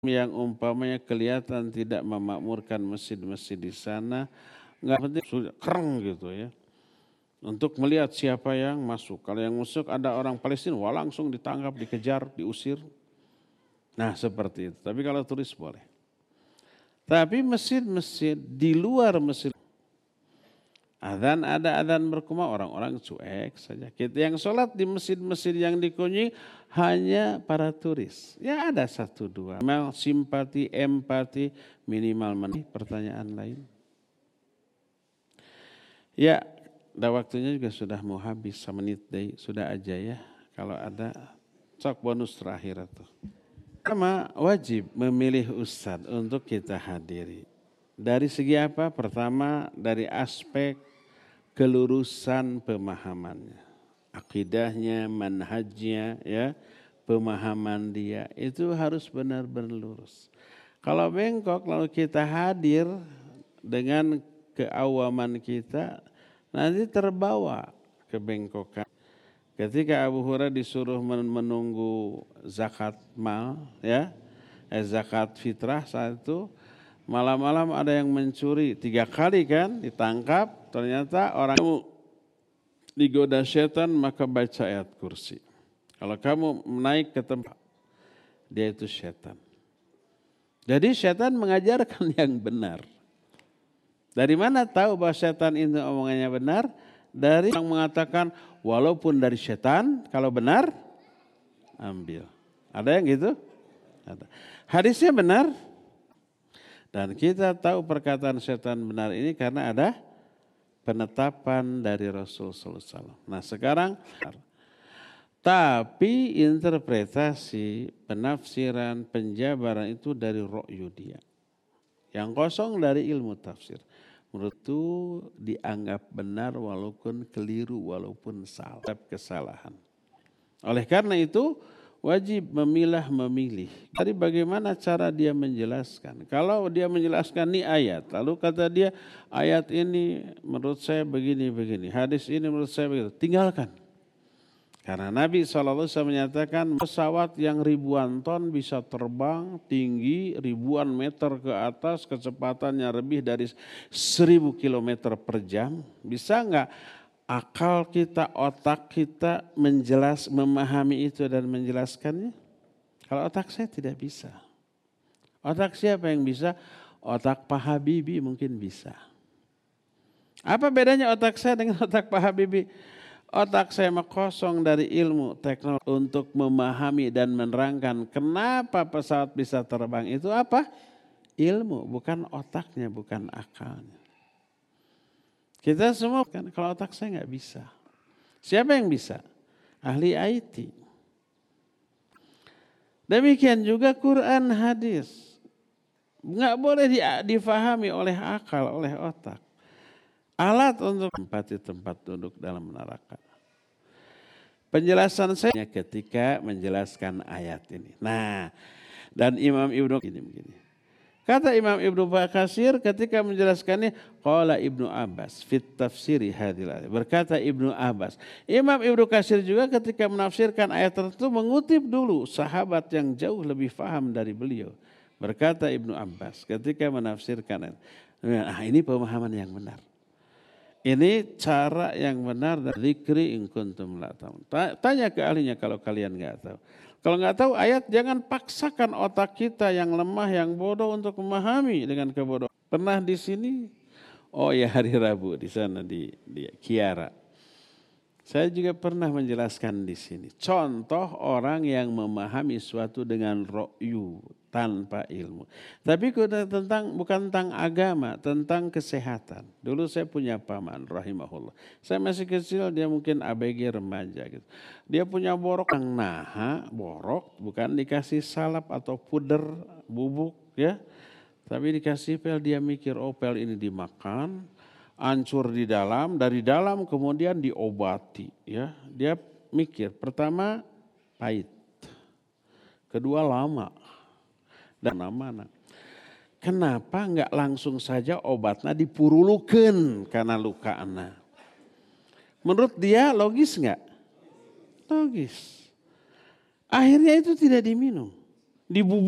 yang umpamanya kelihatan tidak memakmurkan masjid-masjid di sana, nggak penting sudah kereng gitu ya. Untuk melihat siapa yang masuk. Kalau yang masuk ada orang Palestina, wah langsung ditangkap, dikejar, diusir. Nah seperti itu. Tapi kalau turis boleh. Tapi masjid-masjid di luar masjid, ada adzan berkumandang, orang-orang cuek saja. Kita yang sholat di masjid-masjid yang dikunjungi hanya para turis. Ya ada satu dua. Minimal simpati, empati, minimal pertanyaan lain. Ya, waktunya juga sudah mau habis, semenit deh, sudah aja ya. Kalau ada, sok bonus terakhir itu. Pertama, wajib memilih ustadz untuk kita hadiri. Dari segi apa? Pertama, dari aspek kelurusan pemahamannya, akidahnya, manhajnya, ya, pemahaman dia itu harus benar-benar lurus. Kalau bengkok lalu kita hadir dengan keawaman kita, nanti terbawa kebengkokan. Ketika Abu Hurairah disuruh menunggu zakat mal, ya, zakat fitrah saat itu, malam-malam ada yang mencuri 3 kali kan, ditangkap. Ternyata orang kamu digoda setan maka baca ayat kursi. Kalau kamu naik ke tempat, dia itu setan. Jadi setan mengajarkan yang benar. Dari mana tahu bahwa setan itu omongannya benar? Dari yang mengatakan walaupun dari setan, kalau benar ambil. Ada yang gitu? Ada. Hadisnya benar. Dan kita tahu perkataan setan benar ini karena ada penetapan dari Rasul sallallahu alaihi wasallam. Nah sekarang, tapi interpretasi, penafsiran, penjabaran itu dari ra'yu dia. Yang kosong dari ilmu tafsir. Menurut itu dianggap benar walaupun keliru, walaupun salah, kesalahan. Oleh karena itu wajib memilih. Tadi bagaimana cara dia menjelaskan? Kalau dia menjelaskan ini ayat, lalu kata dia ayat ini menurut saya begini, hadis ini menurut saya begitu, tinggalkan. Karena Nabi SAW menyatakan pesawat yang ribuan ton bisa terbang tinggi ribuan meter ke atas, kecepatannya lebih dari 1000 km per jam. Bisa nggak akal kita, otak kita memahami itu dan menjelaskannya? Kalau otak saya tidak bisa. Otak siapa yang bisa? Otak Pak Habibie mungkin bisa. Apa bedanya otak saya dengan otak Pak Habibie? Otak saya kosong dari ilmu teknologi untuk memahami dan menerangkan kenapa pesawat bisa terbang. Itu apa? Ilmu, bukan otaknya, bukan akalnya. Kita semua kan, kalau otak saya nggak bisa. Siapa yang bisa? Ahli IT. Demikian juga Quran, hadis. Nggak boleh difahami oleh akal, oleh otak. Alat untuk tempat duduk dalam neraka. Penjelasan saya ketika menjelaskan ayat ini. Nah, dan Imam Ibnu begini. Kata Imam Ibnu Katsir ketika menjelaskannya, qala Ibnu Abbas fit tafsiri hadhil ayat. Berkata Ibnu Abbas. Imam Ibnu Katsir juga ketika menafsirkan ayat tertentu mengutip dulu sahabat yang jauh lebih faham dari beliau. Berkata Ibnu Abbas ketika menafsirkan ayat. Nah, ini pemahaman yang benar. Ini cara yang benar dari zikri in kuntum la ta'lamun. Tanya ke ahlinya kalau kalian enggak tahu. Kalau enggak tahu ayat, jangan paksakan otak kita yang lemah, yang bodoh untuk memahami dengan kebodohan. Pernah di sini? Oh ya, hari Rabu di sana di Kiara. Saya juga pernah menjelaskan di sini. Contoh orang yang memahami suatu dengan ro'yu, tanpa ilmu. Tapi bukan tentang agama, tentang kesehatan. Dulu saya punya paman rahimahullah. Saya masih kecil, dia mungkin ABG remaja gitu. Dia punya borok yang borok bukan dikasih salep atau puder bubuk ya. Tapi dikasih pel, dia mikir pel ini dimakan, hancur di dalam, dari dalam kemudian diobati ya. Dia mikir pertama pahit. Kedua lama. Dan mana? Kenapa enggak langsung saja obatnya dipurulukeun karena luka anak? Menurut dia logis enggak? Logis. Akhirnya itu tidak diminum. Dibubuk